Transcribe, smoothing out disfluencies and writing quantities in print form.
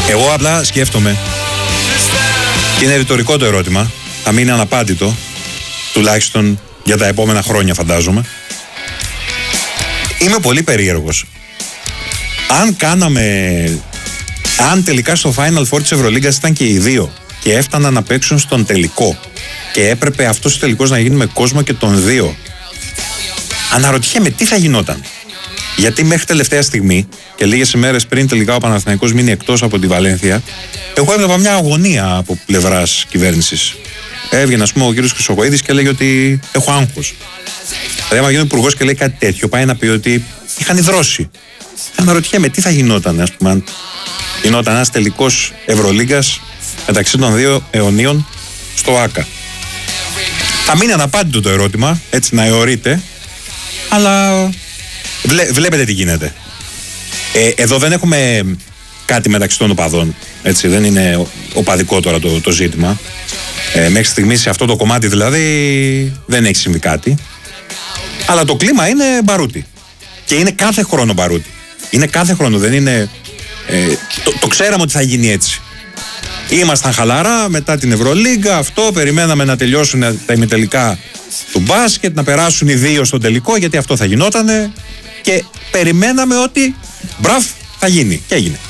Εγώ απλά σκέφτομαι, και είναι ρητορικό το ερώτημα, θα μείνει αναπάντητο, τουλάχιστον για τα επόμενα χρόνια φαντάζομαι. Είμαι πολύ περίεργος. Αν τελικά στο Final Four της Ευρωλίγκας ήταν και οι δύο και έφταναν να παίξουν στον τελικό και έπρεπε αυτός ο τελικός να γίνει με κόσμο και των δύο, αναρωτιέμαι τι θα γινόταν. Γιατί μέχρι τελευταία στιγμή και λίγες ημέρες πριν τελικά ο Παναθηναϊκός μείνει εκτός από τη Βαλένθια, εγώ έβλεπα μια αγωνία από πλευράς κυβέρνησης. Έβγαινε, ας πούμε, ο κύριος Χρυσοκοΐδης και έλεγε ότι έχω άγχος. Δηλαδή, άμα γίνει ο υπουργός και λέει κάτι τέτοιο, πάει να πει ότι είχαν υδρώσει. Αναρωτιέμαι τι θα γινόταν, ας πούμε, αν γινόταν ένας τελικός Ευρωλίγκας μεταξύ των δύο αιωνίων στο ΆΚΑ. Θα μείνει αναπάντητο το ερώτημα, έτσι να αιωρείται, αλλά βλέπετε τι γίνεται. Εδώ δεν έχουμε κάτι μεταξύ των οπαδών, έτσι, δεν είναι οπαδικό τώρα το ζήτημα. Μέχρι στιγμής σε αυτό το κομμάτι δηλαδή δεν έχει συμβεί κάτι. Αλλά το κλίμα είναι μπαρούτι. Και είναι κάθε χρόνο μπαρούτι. Είναι κάθε χρόνο, δεν είναι... το ξέραμε ότι θα γίνει έτσι. Ήμασταν χαλαρά μετά την Ευρωλίγκα, αυτό, περιμέναμε να τελειώσουν τα ημιτελικά του μπάσκετ, να περάσουν οι δύο στον τελικό, γιατί αυτό θα γινότανε. Και περιμέναμε ότι μπραβ, θα γίνει. Και έγινε.